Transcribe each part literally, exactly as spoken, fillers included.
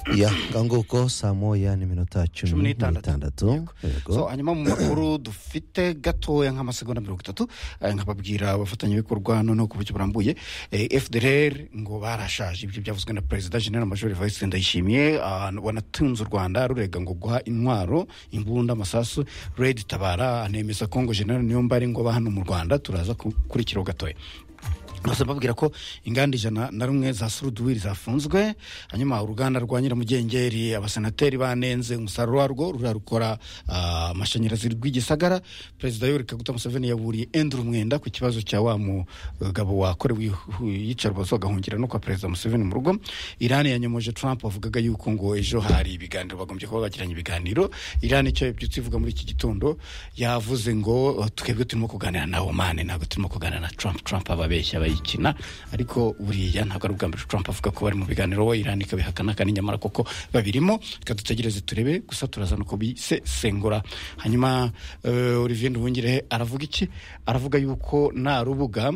ya nguko saa moya n'iminota cumi n'itandatu. So hanyuma mu makuru dufite gatoya nk'amasegonda mirongo itatu nkababwira abafatanyabikorwa noneho ku buryo burambuye. F D L R ngo barashaje, ibyo byavuzwe na Perezida General Major Evariste Ndayishimiye wanatunze u Rwanda rurega ngo guha intwaro imbunda amasasu Red Tabara anemeza ko ngo General Niyombare ngo bahano mu Rwanda turaza kurikiraho gatoya. Bose babwira ko inganda ijana na rumwe za Suruduwiri zafunzwe, hanyuma uruganda rwa Nyiramugengeri abasenateri banenze umusaruro warwo rurarukora amashanyarazi rw'igisagara. Perezida Yoweri Kaguta Museveni yaburiye Andrew Mwenda ku kibazo cya wa mugabo wakorewe yicarwa gahungira no kwa Perezida Museveni mu rugo. Iran yanyomoje Trump avugaga yuko ngo ejo hari ibiganiro bagombye kuba bagiranye ibiganiro. Iran icyo byutse ivuga muri iki gitondo yavuze ngo twebwe turimo kuganira na Oman, ntabwo turimo kuganira na Trump. Trump ababeshya bayikina, ariko buriya ntabwo ari ubwa mbere Trump avuga ko bari mu biganiro, we Iran ikabihakana kandi nyamara koko babirimo. Kadutegereze turebe, gusa turaza nuko bisesengura. Hanyuma uh, Olivier Nduhungirehe aravuga iki? Aravuga yuko nta rubuga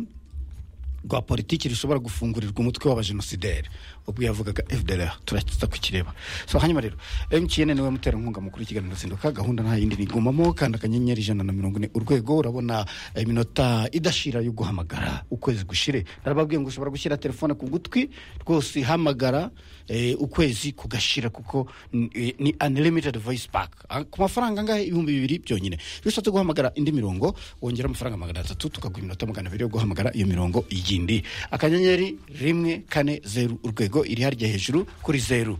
rwa politiki rishobora gufungurirwa umutwe w'abajenosideri. Ubwo yavugaga F D L R turakiza kukireba. So hanyuma rero M T N niwe mutera nkunga mukuru ikiganiro Zinduka, gahunda nta yindi nigumamo kandi akanyenyeri ijana na mirongo ine urwego. Urabona iminota idashira yo guhamagara ukwezi gushire. Narababwiye ngo ushobora gushyira telefone ku gutwi rwose hamagara eh, ukwezi kugashira kuko eh, ni unlimited voice pack ku mafaranga ngahe ibihumbi bibiri byonyine. Bishatse guhamagara indi mirongo wongera amafaranga magana atatu tukaguha iminota magana abiri yo guhamagara iyo mirongo igindi. Akanyenyeri rimwe kane zeru urwego iri harya hejuru kuri zeru.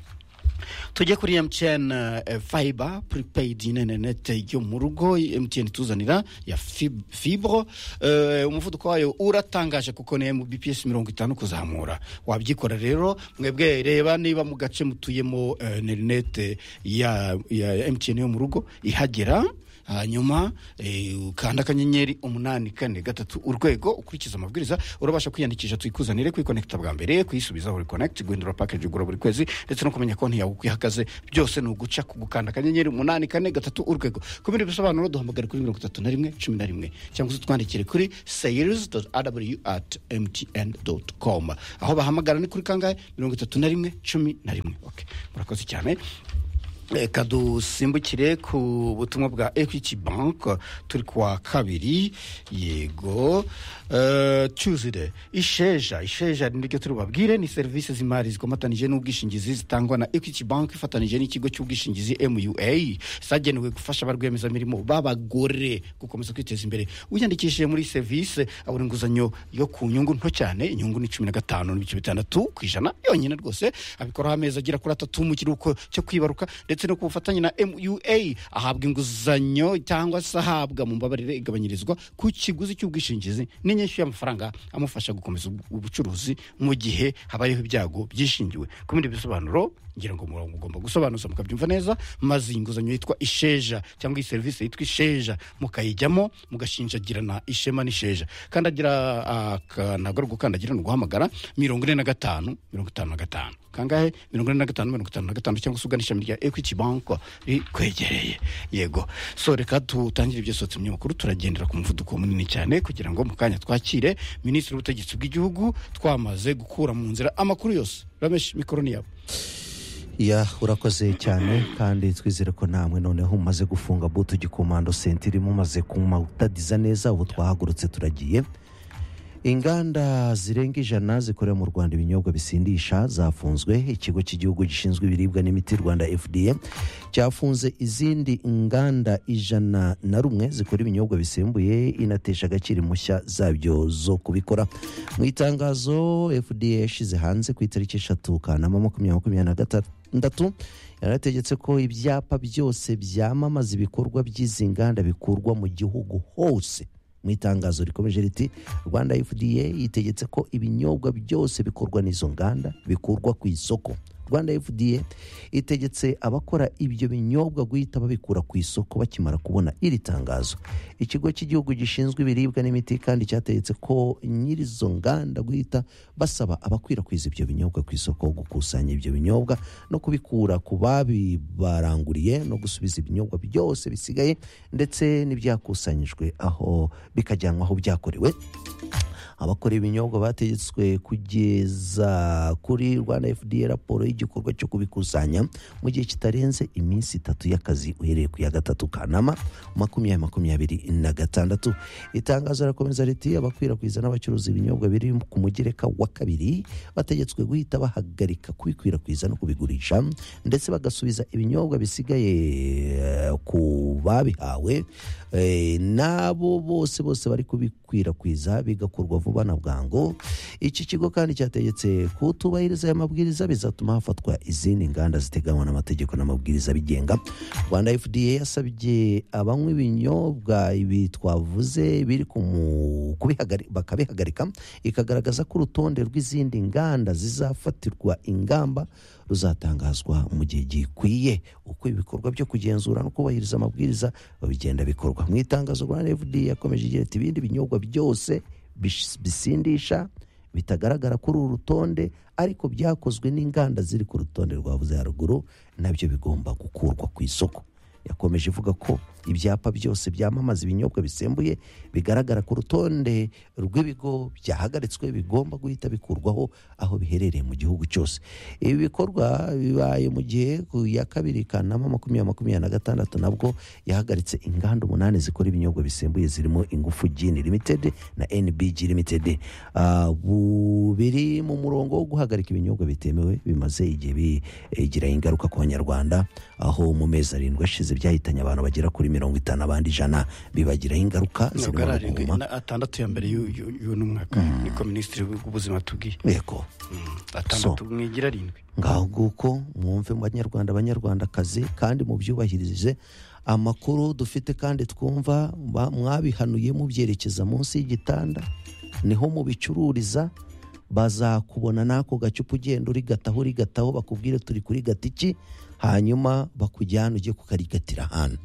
Tujye kuri M T N uh, Fiber prepaid internet yo mu rugo. M T N tuzanira ya fib- fibre uh, umuvuduko wayo uratangaje kuko ne mu B P S mirongo itanu kuzamura. Wabyikora rero mwebwe reba niba mu gace mutuyemo uh, internet ya ya M T N yo mu rugo ihagera, hanyuma eh, ukanda akanyenyeri umunani kane gatatu urwego ukurikiza amabwiriza urabasha kwiyandikisha tuyikuzanire kwiconnecta bwa mbere, kwisubiza uri connect, guhindura package ugura buri kwezi ndetse no kumenya konti yawe kwihagaze. Byose ni uguca kugukanda akanyenyeri umunani kane gatatu urwego. Ku bindi bisobanuro duhamagara kuri mirongo itatu na rimwe cumi na rimwe cyangwa se twandikire kuri sales dot r w at m t n dot com. Aho bahamagara ni kuri kangahe? mirongo itatu na rimwe cumi na rimwe. Okay, murakoze cyane. Eka dusimbukire ku butumwa bwa Equity Bank. Turi kwa kabiri yego uh, Tuesday. Isheja Isheja niryo turi babwire ni service z'imari zikomatanije n'ubwishingizi zitangwa na Equity Bank ifatanije n'ikigo cy'ubwishingizi M U A sagenewe gufasha abarwemeza mirimo babagore gukomeza kwiteza imbere. Uyandikishije muri service abura inguzanyo yo ku nyungu nto cyane, inyungu ni cumi na gatanu n'ibice bitandatu kwijana yonyine rwose. Abikora ameza agira kuri atatu mu kiruko cyo kwibaruka ndetse no kufatanya na M U A ahabwa inguzanyo cyangwa sahabwa mu mbabarire igabanyirizwa ku kiguzi cy'ubwishingizi n'inyishyu y'amafaranga amufasha gukomeza ubucuruzi mu gihe habayeho ibyago byishingiwe. Ku bindi bisobanuro ngira ngo murongo ugomba gusobanuza mukabyumva neza, maze inguzanyo yitwa Isheja cyangwa iyi service yitwa Isheja mukayijyamo mugashinjagirana ishema n'Isheja. Kandagira ntabwo gukandagira no guhamagara mirongo ine na gatanu mirongo itanu na gatanu kangahe mirongo ine na gatanu mirongo itanu na gatanu cyangwa se uganisha mirya Equity Bank rikwegereye. Yego, so reka tutangire ibyo sotse mu makuru. Turagendera ku muvuduko munini cyane kugira ngo mukanya twakire Minisitiri w'Ubutegetsi bw'Igihugu twamaze gukura mu nzira amakuru yose. Ramesh, mikroni yabo. Ya urakoze cyane kandi twizere ko namwe noneho umaze gufunga buto gikomando sentiri mumaze kuma utadiza neza. Ubu twahagurutse turagiye. Inganda zirenga ijana zikorera mu Rwanda ibinyobwa bisindisha zafunzwe. Ikigo cy'igihugu gishinzwe ibiribwa n'imiti Rwanda F D A cyafunze izindi inganda ijana na rumwe zikora ibinyobwa bisembuye inatesha agaciro mushya zabyo zo kubikora. Mu itangazo F D A yashize hanze ku itariki eshatu Kanama makumyabiri makumyabiri na gatandatu yarategetse ko ibyapa byose byamamaza ibikorwa by'izi nganda bikurwa mu gihugu hose. Mu itangazo rikomeje riti Rwanda F D A yitegetse ko ibinyobwa byose bikorwa n'izo nganda bikurwa ku isoko. Rwanda F D A itegetse abakora ibyo binyobwa guhita babikura ku isoko bakimara kubona iri tangazo. Ikigo cy'igihugu gishinzwe ibiribwa n'imiti kandi cyategetse ko nyirizo nganda guhita basaba abakwirakwiza ibyo binyobwa ku isoko gukusanya ibyo binyobwa no kubikura ku babibaranguriye no gusubiza ibinyobwa byose bisigaye ndetse n'ibyakusanyijwe aho bikajyanwa aho byakorewe. abakora ibinyobwa bategetswe kugeza kuri Rwanda F D A raporo y'igikorwa cyo kubikusanya mu gihe kitarenze iminsi itatu y'akazi uhereye ku ya gatatu Kanama makumyabiri makumyabiri na gatandatu. Itangazo rakomeza riti abakwirakwiza n'abacuruza ibinyobwa biri ku mugereka wa kabiri bategetswe guhita bahagarika kubikwirakwiza no kubigurisha ndetse bagasubiza ibinyobwa bisigaye uh, ku babihawe e, nabo bose bose bari kubikwirakwiza bigakorwa vuba na bwangu. Iki kigo kandi cyategetse kutubahiriza aya mabwiriza bizatuma hafatwa izindi nganda ziteganywa n'amategeko n'amabwiriza bigenga. Rwanda F D A yasabye abanywa ibinyobwa ibi twavuze biri bakabihagarika ikagaragaza ko urutonde rw'izindi nganda zizafatirwa ingamba ruzatangazwa mu gihe gikwiye. Uko ibikorwa byo kugenzura no kubahiriza amabwiriza babigenda bikorwa. Mu itangazo Rwanda F D A yakomeje igira ati ibindi binyobwa byose bisindisha bitagaragara kuri uru rutonde ariko byakozwe n'inganda ziri ku rutonde rwavuze haruguru nabyo bigomba gukurwa ku isoko. Yakomeje ivuga ko ibyapa byose byamamaza ibinyobwa bisembuye bigaragara ku rutonde rw'ibigo byahagaritswe bigomba guhita bikurwaho aho biherereye mu gihugu cyose. Ibi bikorwa bibaye mu gihe ku ya kabiri Kanama makumyabiri makumyabiri na gatandatu nabwo yahagaritse inganda umunani zikora ibinyobwa bisembuye zirimo Ingufu Gin Limited na N B G Limited. Uh, bubiri mu murongo wo guhagarika ibinyobwa bitemewe bimaze igihe bigira ingaruka ku Banyarwanda, aho mu mezi arindwi ashize byahitanye abantu bagera kuri mirongo itanu abandi ijana bibagiraho ingaruka zirimo atandatu ya mbere y'uno mwaka niko minisitiri w'ubuzima tubwiye. Yego atandatu mwigira arindwi ngaho guko mwumve mu Banyarwanda Abanyarwandakazi kandi mu byubahirize amakuru dufite kandi twumva mwabihanuye mu byerekeza munsi y'igitanda niho mu bicururiza bazakubona nako gacupa ugenda uri gataho uri gataho bakubwire turi kuri gatiki hanyuma bakujyana ujye kukarigatira ahantu.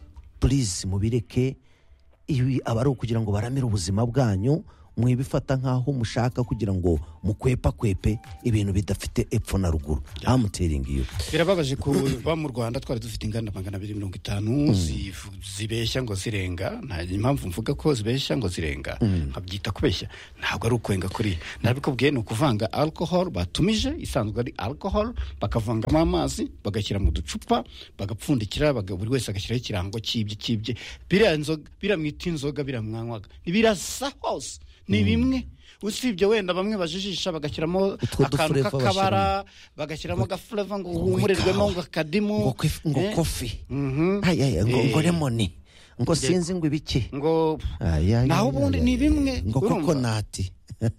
Please mubireke ibi abari ukugira ngo baramire ubuzima bwanyu mwibifata nkaho mushaka kugira ngo mukwepa kwepe ibintu bidafite epfo na ruguru. Amutering iyo birababaje ko ba mu Rwanda twari dufite inganda magana abiri mirongo itanu zibeshya ngo zirenga. Nta impamvu mvuga ko zibeshya ngo zirenga nkabyita kubeshya, ntabwo ari ukwenga kuri nabikubwiye ni ukuvanga alcohol batumije isanzwe ari alcohol bakavangamo amazi bagashyira mu ducupa bagapfundikira buri wese agashyiraho ikirango cyibye cyibye biriya nzoga biramwita inzoga biramwanywaga birasa hose ni bimwe usibye wenda bamwe bajijisha bagashyiramo akantu k'akabara bagashyiramo agaflavor ngo humurirwemo ngo akadimu ngo kofi ngo lemoni ngo sinzi ngo ibiki ngo naho ubundi ni bimwe ngo kokonati.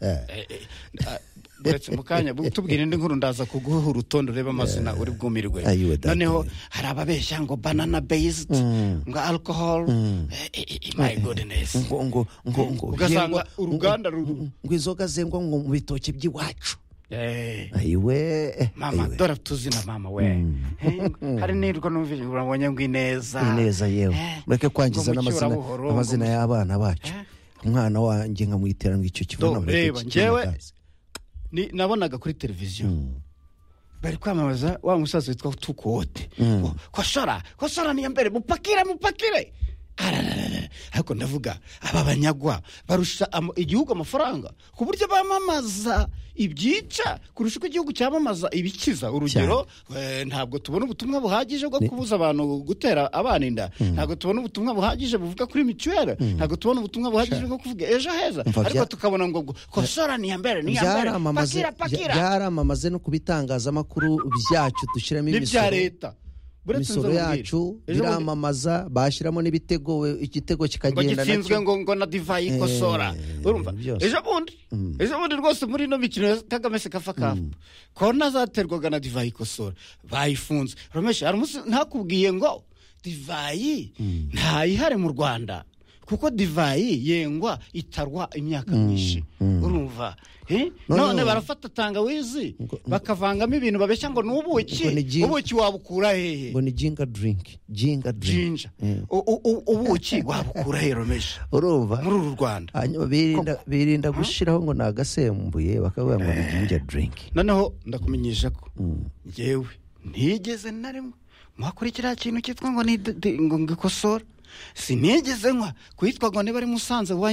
Uretse mu kanya tubwire indi nkuru ndaza kuguha urutonde ureba amazina uri bwumirwe. Noneho hari ababeshya ngo banana based ngo alcohol my goodness ngo ngo ngo ugasanga uruganda ngo izoga zengwa ngo mu bitoki by'iwacu. Eh ayiwe mama dora tuzina mama we hari nirwo numvise urabonye ngo ineza ineza yewe mureke kwangiza n'amazina amazina y'abana bacu. Umwana wanjye nkamwitera ngo icyo kivuna reba njyewe ni nabonaga kuri televiziyo bari kwamamaza wa musaza witwa Tukote koshora koshora ni mbere mupakire mupakire ariko ndavuga aba banyagwa barusha igihugu amafaranga ku buryo bamamaza ibyica kurusha uko igihugu cyamamaza ibikiza. Urugero ntabwo tubona ubutumwa buhagije bwo kubuza abantu gutera abana inda, ntabwo tubona ubutumwa buhagije buvuga kuri mituweli, ntabwo tubona ubutumwa buhagije bwo kuvuga ejo heza, ariko tukabona ngo koshora ni mbere ni mbere pakira pakira byaramamaze no kubitangaza amakuru byacu dushiramo imisoro leta imisoro yacu biramamaza bashyiramo n'ibitego igitego kikagenda nacyo ngo ngo na divayi kosora urumva ejo bundi ejo bundi rwose muri no mikino Kagame se kafa kafa kona zaterwaga na divayi kosora bayifunze. Romesha ntakubwiye ngo divayi ntayihare mu Rwanda kuko divayi yengwa itarwa imyaka myinshi urumva. None barafata tangawizi bakavangamo ibintu babeshya ngo nubuki ubuki wabukura hehe ngo ni jinga drink jinga drink ubuki wabukura hehe Romesha urumva muri uru Rwanda birinda birinda gushiraho ngo nagasembuye bakavuga ngo ni jinga drink. Noneho ndakumenyesha ko yewe ntigeze narimwe mwakurikira ikintu cyitwa ngo ni ngo ngikosora sinigeze nkwa kwitwa ngo niba ari Musanze wine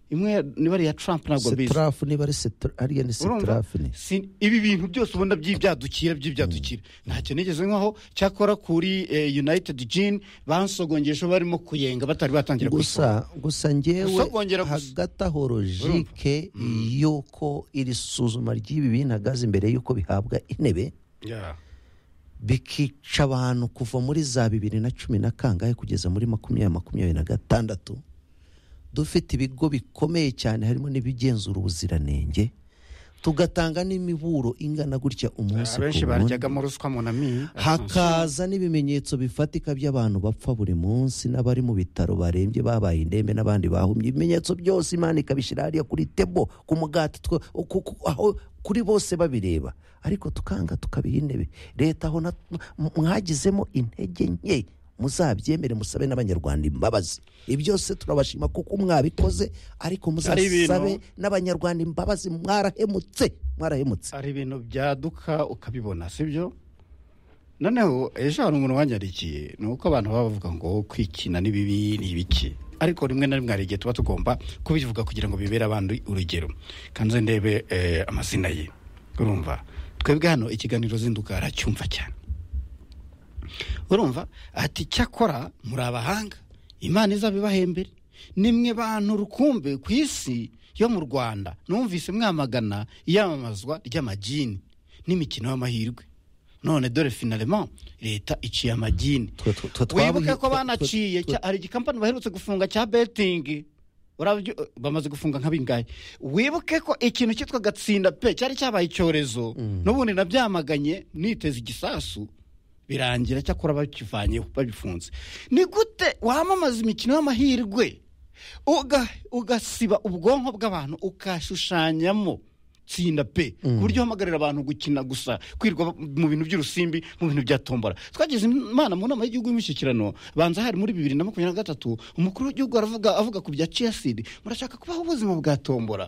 imwe niba ari iya Trump ntabwo bizi Setraf niba ari Setraf ariya ni Setraf ni Si- ibi bintu byose ubona by'ibyadukira by'ibyadukira ntacyo nigeze nkaho cyakora kuri eh, United Gin bansogongesho barimo kuyenga batari batangira gusa gusa ngewe Gusogongera gusa. hagati aho logike yuko iri suzuma ry'ibi bintu hagaze imbere yuko bihabwa intebe Yeah. bikica abantu kuva muri za bibiri na cumi na kangahe kugeza muri makumyabiri makumyabiri na gatandatu dufite ibigo bikomeye cyane harimo n'ibigenzura ubuziranenge tugatanga n'imiburo ingana gutya umunsi abenshi ku wundi baryaga ruswa mu nami hakaza n'ibimenyetso bifatika by'abantu bapfa buri munsi n'abari mu bitaro barembye babaye indembe n'abandi bahumye ibimenyetso byose Imana ikabishyira hariya kuri tebo ku mugati two- ku- ku- aho kuri bose babireba ariko tukanga tukabiha intebe leta aho na- m- mwagizemo intege nke muzabyemere musabe n'abanyarwanda imbabazi ibi byose turabashima kuko mwabikoze ariko Hari ibintu- muzasabe n'abanyarwanda imbabazi mwarahemutse mwarahemutse hari ibintu byaduka ukabibona sibyo noneho ejo hari umuntu wanyarikiye ni uko abantu baba bavuga ngo kwikina ni bibi ni ibiki ariko rimwe na rimwe hari igihe tuba tugomba kubivuga kugira ngo bibere abandi urugero kanze ndebe eh, amazina ye urumva twebwe hano ikiganiro zinduka aracyumva cyane urumva ati cyakora muri abahanga Imana izabibahembere nimwe bantu rukumbe ku isi yo mu Rwanda numvise mwamagana iyamamazwa ry'amagini n'imikino y'amahirwe none dore finalement leta iciye amagini Twe- twe- twe twabuhi- wibuke ko twe- banaciye twe- cya- hari igikampani baherutse gufunga cya betting urabyo bamaze gufunga nka bingahe wibuke ko ikintu cyitwa gatsinda pe cyari cyabaye icyorezo n'ubundi nabyamaganye niteze igisasu birangira cyakora bakivanyeho babifunze ni gute wamamaza imikino y'amahirwe uga ugasiba ubwonko bw'abantu ukashushanyamo tsinda pe ku buryo hamagarira abantu gukina gusa kwirwa mu bintu by'urusimbi mu bintu bya tombora twagize imana mu nama y'igihugu y'umushyikirano banza hari muri bibiri na makumyabiri na gatatu umukuru w'igihugu aravuga avuga ku bya chiaside murashaka kubaho ubuzima bwa tombora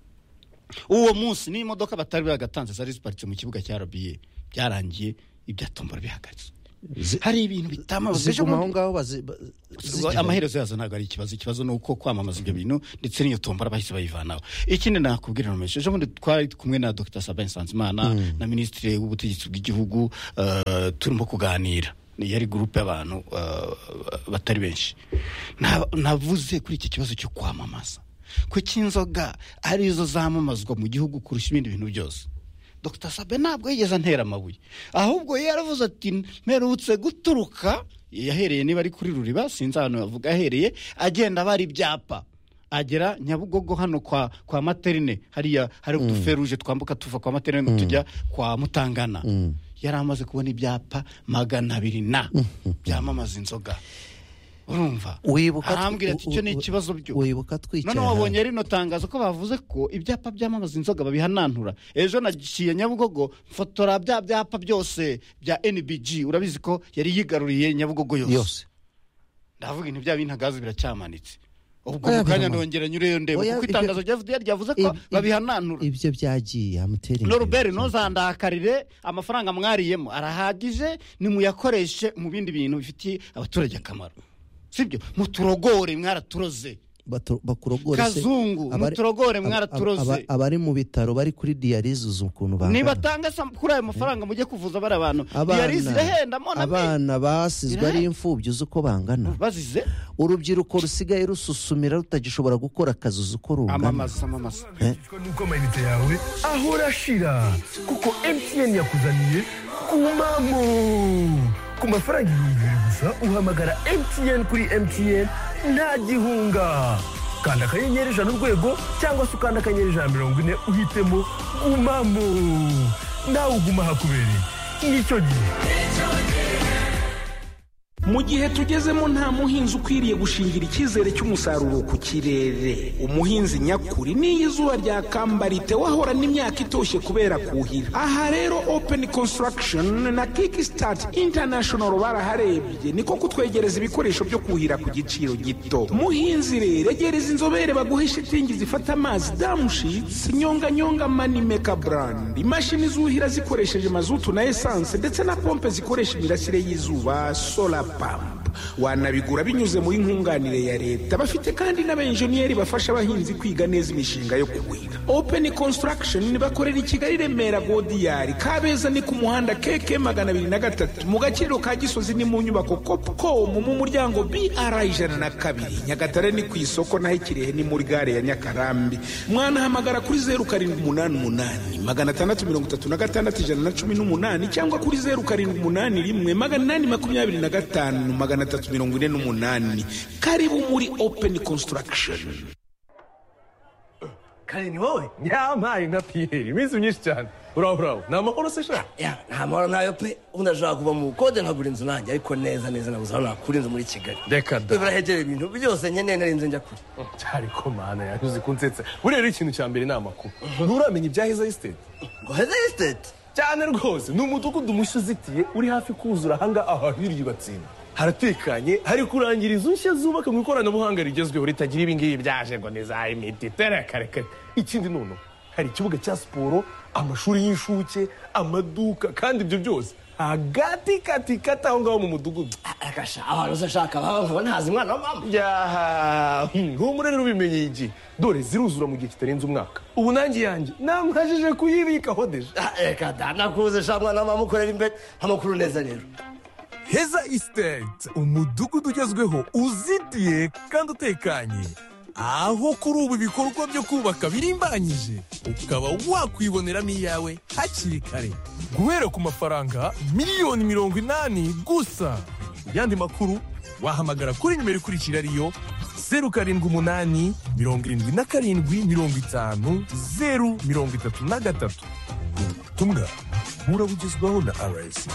uwo munsi n'imodoka batari bagatanze zari ziparitse mu kibuga cya R B A byarangiye ibya tombora bihagaze Zi- hari ibintu bitamaze ziguma aho ngaho bazi- ba- zigira- amaherezo yazo ntabwo ari ikibazo ikibazo ni uko kwamamaza ibyo bintu ndetse n'iyo tombora bahise bayivanaho ikindi nakubwira nomeshe ejo bundi twari kumwe na Dr Sabin Nsanzimana na Minisitiri w'ubutegetsi bw'igihugu eh, turimo kuganira yari gurupe y'abantu eh, batari benshi Na- navuze kuri iki kibazo cyo kwamamaza ko cy'inzoga arizo zamamazwa mu gihugu kurusha ibindi bintu byose Dr Sabe ntabwo yigeze antera amabuye ahubwo yaravuze ati mperutse guturuka yahereye niba ari kuri Ruriba sinzi ahantu yavuga yahereye agenda bari ibyapa agera Nyabugogo hano kwa kwa Materine hariya hari uduferuje twambuka tuva kwa Materine tujya kwa Mutangana yari amaze kubona ibyapa magana abiri na byamamaza inzoga urumva wibuka arambwira ati icyo ni ikibazo byo wibuka twicaye none aha. wabonye rino tangazo ko bavuze ko ibyapa byamamaza inzoga babihanantura ejo nagiye Nyabugogo fotora bya byapa byose bya N B G urabizi ko yari yigaruriye Nyabugogo yose yose ndavuga ibintu bya bintu biracamanitse ubwo Oya, mu kanya birama- ndongera nyureyo ndeba Oya, kuko ibyo- itangazo rya F D R ryavuze ko Ib- ib- babihanantura ibyo byagiye amutera no Robert ntuzandakarire amafaranga mwariyemo arahagije nimuyakoreshe mu bindi bintu bifitiye abaturage akamaro sibyo muturogore mwaraturoze bakurogore se Kazungu abari- muturogore aba- mwaraturoze aba- abari mu bitaro bari kuri dialyse uzi ukuntu bangana nibatanga sa- kuri ayo mafaranga mujye kuvuza bari abantu dialyse irahenda mo na abana basizwe ari imfubyi uzi uko bangana bazize urubyiruko rusigaye rususumira rutagishobora gukora akazi uzi uko rungana amamaza amamaza Icwa nuko amayinite yawe ahora ashira kuko M T N yakuzaniye kumamo ku mafaranga ibihumbi bibiri gusa uhamagara M T N kuri M T N nta gihunga kanda akanyenyeri ijana urwego cyangwa se ukanda akanyenyeri ijana mirongo ine uhitemo gumamo nawe uguma hakubereye nicyo gihe mu gihe tugezemo nta muhinzi ukwiriye gushingira icyizere cy'umusaruro ku kirere umuhinzi nyakuri n'iyo izuba ryakambara wahorana imyaka itoshye kubera kuhira aha rero open construction na kickstart international baraharebye niko kutwegereza ibikoresho byo kuhira ku giciro gito muhinzi rero egereza inzobere baguhe shitingi zifata amazi damushitsi nyonganyonga manimeka brand imashini zuhira zikoresheje mazutu na esanse ndetse na pompe zikoresha imirasire y'izuba solar pump wanabigura binyuze muri nkunganire ya leta. Bafite kandi n'abenjeniyeri bafasha abahinzi kwiga neza imishinga yo kuhira. Open Construction bakorera i Kigali, Remera, Godiyari, Kabeza ni ku muhanda keke magana abiri na gatatu, mu Gakiriro ka Gisozi ni mu nyubako Copcom mu muryango B R ijana na kabiri, Nyagatare ni ku isoko naho Kirehe ni muri gare ya Nyakarambi. Mwana hamagara kuri zeru karindwi umunani umunani magana atandatu mirongo itatu na gatandatu ijana na cumi n'umunani cyangwa kuri zeru karindwi umunani rimwe magana inani makumyabiri na gatanu magana atatu mirongo ine n'umunani. Karibu muri Open Construction. Kare ni wowe? Yampaye nka Pierre, iminsi myinshi cyane. Uraho uraho, ni amahoro se sha? Ya, nta mahoro nayo pe. Unashaka kuva mu kode nkagura inzu nanjye, ariko neza neza nabuze aho nakura inzu muri Kigali. Reka da. Birahegera ibintu byose nyene narinze njya kure. Cyari ko mana yavuze kunsetsa. Buriya ikintu cya mbere ni amakuru. Nturamenya ibya Heza Estate? Ngo Heza Estate? Cyane rwose, ni umudugudu mushya uzitiye uri hafi kuzura hanga aha hirya Batsinda. Haratekanye, hari kurangira inzu nshya zubaka mu ikoranabuhanga rigezweho ritagira ibingibi byaje ngo neza imiti terekareka. Ikindi nono hari ikibuga cya siporo, amashuri y'ishuke, amaduka, kandi ibyo byose hagati kati kata aho ngaho mu mudugudu. Akasha abantu zashaka baba ntazi mwana wa mama. Ya, humure rero bimenye iki. Dore ziruzura mu gihe kitarenze umwaka. Ubu nangi yanjye namwajije kuyibika hodeje. Eka dana kuze shamwa na mama ukorera imbere amakuru neza rero. Heza Estate, umudugudu ugezweho uzitiye kandi utekanye, aho kuri ubu ibikorwa byo kubaka birimbanyije, ukaba wakwiboneramo iyawe hakiri kare guhera ku mafaranga miliyoni mirongo inani gusa. Yandi makuru wahamagara kuri nimero ikurikira ariyo zeru karindwi umunani mirongo irindwi na karindwi mirongo itanu zeru mirongo itatu na gatatu. Ubutumwa burabugezwaho na R S.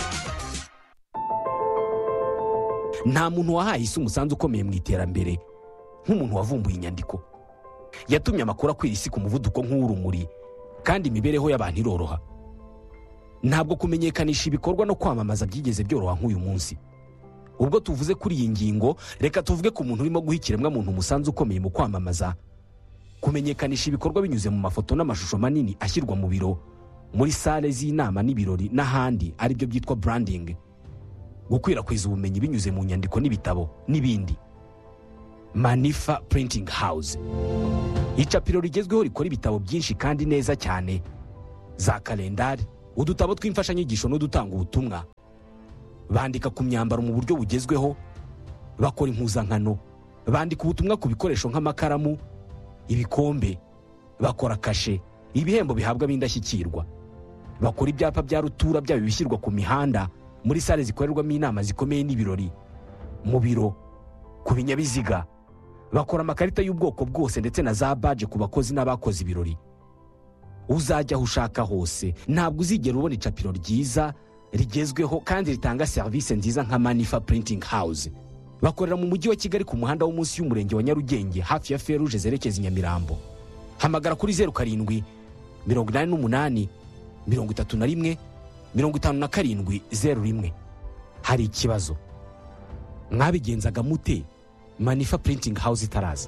Nta muntu wahaye isi umusanzu ukomeye mu iterambere nk'umuntu wavumbuye inyandiko. Yatumye amakuru akwira isi ku muvuduko nk'urumuri, kandi imibereho y'abantu iroroha. Ntabwo kumenyekanisha ibikorwa no kwamamaza byigeze byoroha nk'uyu munsi. Ubwo tuvuze kuri iyi ngingo, reka tuvuge ku muntu urimo guhikiremwa muntu umusanzu ukomeye mu kwamamaza, kumenyekanisha ibikorwa binyuze mu mafoto n'amashusho manini ashyirwa mu biro, muri sale z'inama n'ibirori n'ahandi, ari byo byitwa branding, gukwirakwiza ubumenyi binyuze mu nyandiko n'ibitabo n'ibindi. Manifa Printing House, icapiro rigezweho rikora ibitabo byinshi kandi neza cyane, za kalendari, udutabo tw'imfashanyigisho n'udutanga ubutumwa. Bandika ku myambaro mu buryo bugezweho, bakora impuzankano, bandika ubutumwa ku bikoresho nk'amakaramu, ibikombe, bakora kashe, ibihembo bihabwa b'indashyikirwa, bakora ibyapa bya rutura byaba bishyirwa ku mihanda, muri sale zikorerwamo inama zikomeye n'ibirori, mu biro, ku binyabiziga. Bakora amakarita y'ubwoko bwose ndetse na za badge ku bakozi n'abakoze ibirori. Uzajya aho ushaka hose, ntabwo uzigera ubona icapiro ryiza, rigezweho kandi ritanga serivisi nziza nka Manifa Printing House. Bakorera mu mujyi wa Kigali ku muhanda wo munsi y'umurenge wa Nyarugenge hafi ya Feruje zerekeza i Nyamirambo. Hamagara kuri zeru karindwi mirongo inani n'umunani mirongo itatu na rimwe mirongo itanu na karindwi zeru rimwe. Hari ikibazo? Mwabigenzaga mute Manifa Printing House itaraza?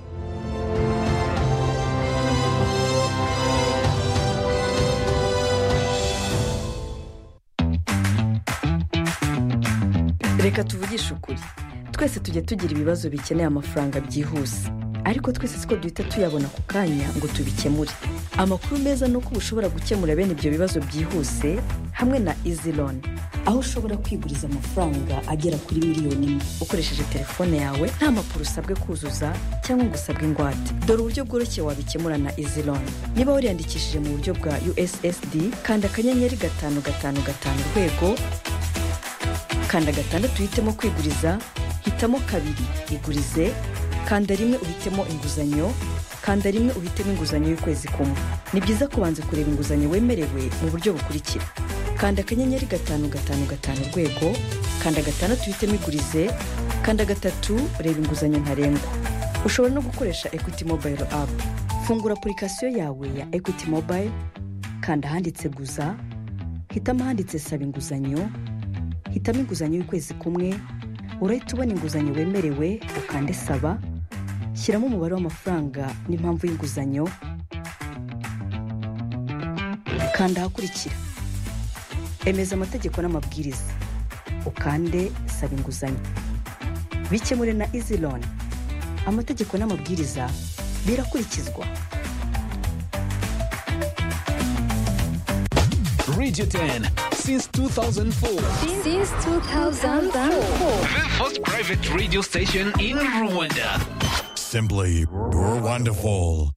Reka tuvugishe ukuri, twese tujya tugira ibibazo bikeneye amafaranga byihuse, ariko twese siko duhita tuyabona ku kanya ngo tubikemure. Amakuru meza nuko ushobora gukemura bene ibyo bibazo byihuse hamwe na Easy Loan, aho ushobora kwiguriza amafaranga agera kuri miliyoni imwe ukoresheje telefone yawe, nta mpapuro usabwe kuzuza cyangwa ngo usabwe ingwate. Dore uburyo bworoshye wabikemura na Easy Loan. Niba wariyandikishije mu buryo bwa U S S D, kanda akanyenyeri gatanu gatanu gatanu urwego, kanda gatandatu uhitemo kwiguriza, hitamo kabiri igurize, kanda rimwe uhitemo inguzanyo, kanda rimwe uhitemo inguzanyo y'ukwezi kumwe. Ni byiza kubanza kureba inguzanyo wemerewe mu buryo bukurikira: kanda akanyenyeri gatanu gatanu gatanu urwego, kanda gatandatu uhitemo igurize, kanda gatatu reba inguzanyo ntarengwa. Ushobora no gukoresha Equity Mobile App. Fungura application yawe ya Equity Mobile, kanda ahanditse guza, hitamo ahanditse saba inguzanyo, hitamo inguzanyo y'ukwezi kumwe, urahita ubona inguzanyo wemerewe, ukande saba, shyiramo umubare w'amafaranga n'impamvu y'inguzanyo, kanda ahakurikira emeza amategeko n'amabwiriza, ukande saba inguzanyo. bikemure na izi loni. Amategeko n'amabwiriza birakurikizwa. Radio ten since two thousand four. Since two thousand four. The first private radio station in Rwanda. Simply, you're wonderful.